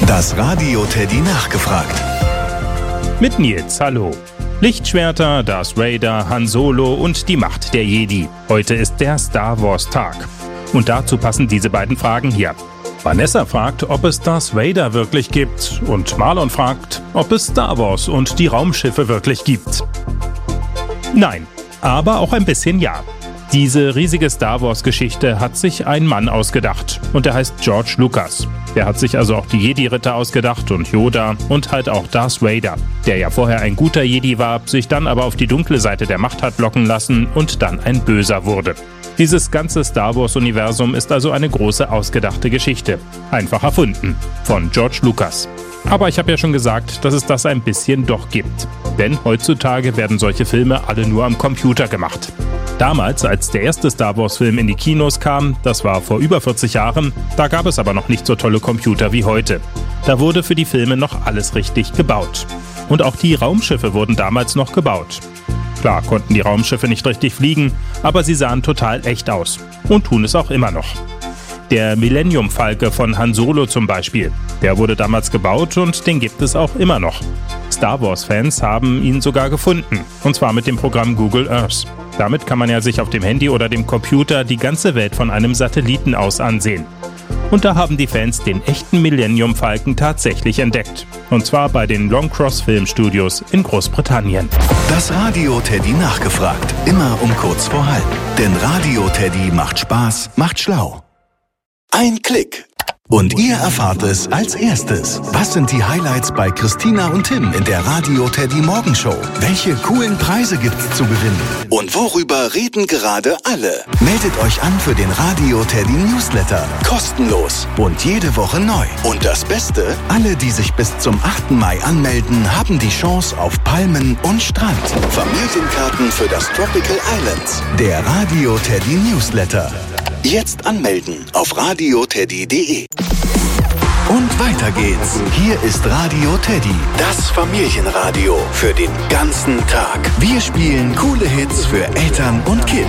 Das Radio Teddy nachgefragt. Mit Nils, hallo. Lichtschwerter, Darth Vader, Han Solo und die Macht der Jedi. Heute ist der Star Wars Tag. Und dazu passen diese beiden Fragen hier. Vanessa fragt, ob es Darth Vader wirklich gibt. Und Marlon fragt, ob es Star Wars und die Raumschiffe wirklich gibt. Nein, aber auch ein bisschen ja. Diese riesige Star Wars-Geschichte hat sich ein Mann ausgedacht. Und der heißt George Lucas. Der hat sich also auch die Jedi-Ritter ausgedacht und Yoda und halt auch Darth Vader, der ja vorher ein guter Jedi war, sich dann aber auf die dunkle Seite der Macht hat locken lassen und dann ein Böser wurde. Dieses ganze Star Wars-Universum ist also eine große ausgedachte Geschichte. Einfach erfunden. Von George Lucas. Aber ich habe ja schon gesagt, dass es das ein bisschen doch gibt. Denn heutzutage werden solche Filme alle nur am Computer gemacht. Damals, als der erste Star Wars-Film in die Kinos kam, das war vor über 40 Jahren, da gab es aber noch nicht so tolle Computer wie heute. Da wurde für die Filme noch alles richtig gebaut. Und auch die Raumschiffe wurden damals noch gebaut. Klar konnten die Raumschiffe nicht richtig fliegen, aber sie sahen total echt aus. Und tun es auch immer noch. Der Millennium Falke von Han Solo zum Beispiel, der wurde damals gebaut und den gibt es auch immer noch. Star Wars-Fans haben ihn sogar gefunden, und zwar mit dem Programm Google Earth. Damit kann man ja sich auf dem Handy oder dem Computer die ganze Welt von einem Satelliten aus ansehen. Und da haben die Fans den echten Millennium Falken tatsächlich entdeckt. Und zwar bei den Long Cross Film Studios in Großbritannien. Das Radio Teddy nachgefragt. Immer um kurz vor halb. Denn Radio Teddy macht Spaß, macht schlau. Ein Klick. Und ihr erfahrt es als erstes. Was sind die Highlights bei Christina und Tim in der Radio Teddy Morgenshow? Welche coolen Preise gibt's zu gewinnen? Und worüber reden gerade alle? Meldet euch an für den Radio Teddy Newsletter. Kostenlos und jede Woche neu. Und das Beste, alle, die sich bis zum 8. Mai anmelden, haben die Chance auf Palmen und Strand. Familienkarten für das Tropical Islands. Der Radio Teddy Newsletter. Jetzt anmelden auf radioteddy.de. Und weiter geht's. Hier ist Radio Teddy, das Familienradio für den ganzen Tag. Wir spielen coole Hits für Eltern und Kids.